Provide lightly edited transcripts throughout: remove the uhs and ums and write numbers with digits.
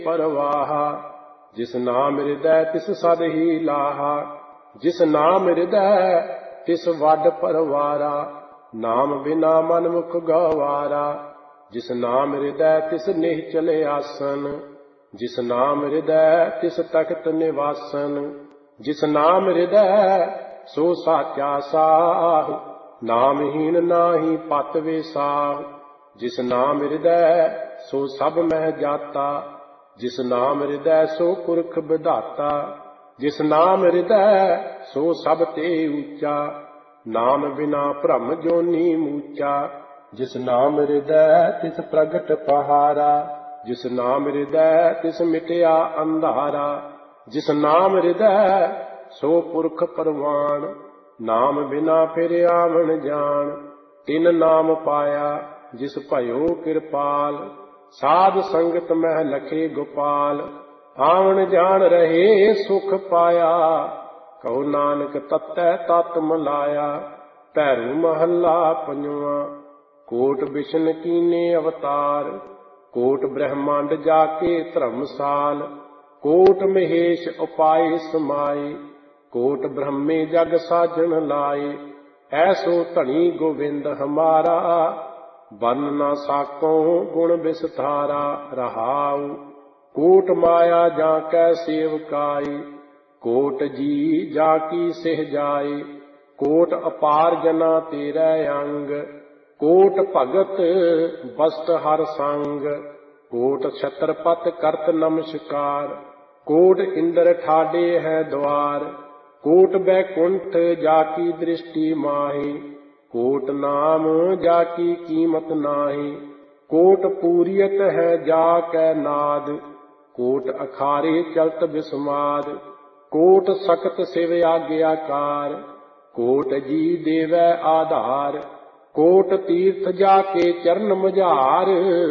परवाहा। जिस नाम हृदय तिस सद ही लाहा। जिस नाम हृदय तिस वड परवारा। नाम बिना मन मुख गवारा। जिस नाम हृदय तिस निश्चल आसन। जिस नाम हृदय तिस तख्त निवासन। जिस नाम हृदय सो साचा साह। नामहीन नाहि पत विसाह। जिस नाम हृदय सो सब मह जाता। जिस नाम हृदय सो पुरख विधाता। जिस नाम हृदय सो सब ते ऊंचा। नाम बिना भ्रम जोनी मूचा। जिस नाम हृदय तिस प्रगट पहारा। जिस नाम हृदय तिस मिटया अंधारा। जिस नाम हृदय सो पुरख परवान। नाम बिना फिर आवन जान। तिन नाम पाया जिस भयो कृपाल। साध संगत मह लखे गोपाल। आवन जान रहे सुख पाया। कहो नानक तत्तै तत् मलाया। भैरू महला पंजवा। कोट बिशन कीने अवतार। कोट ब्रह्मांड जाके धर्मसाल। कोट महेश उपाय समाए। कोट ब्रह्मे जग साजन लाए। ऐसो धनी गोविंद हमारा। बन न साको गुण विस्तारा। रहाऊ कोट माया जाकै सेवकाई। कोट जी जाकी सिह जाए। कोट अपार जना तेरै अंग। कोट भगत बसत हर संग। कोट छत्रपत करत नमस्कार। कोट इंद्र ठाडे है द्वार। कोट बैकुंठ जाकी दृष्टि माही। कोट नाम जाकी कीमत नाही। कोट पूरियत है जाकै नाद। कोट अखारे चलत बिस्माद। कोट सख्त शिव आज्ञाकार। कोट जी देवै आधार। कोट तीर्थ जाके चरण मझार।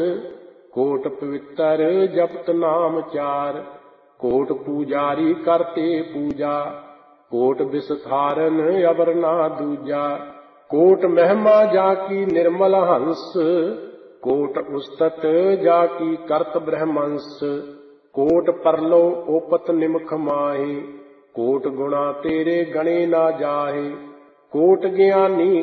कोट पवित्र जपत नाम चार। कोट पूजारी करते पूजा। कोट विस्तारन अवर ना दूजा। कोट महिमा जाकी निर्मल हंस। कोट उस्तत जाकी करत ब्रह्मंस। कोट परलो ओपत निमख माही। कोट गुणा तेरे गणे ना जाहे। कोट ज्ञानी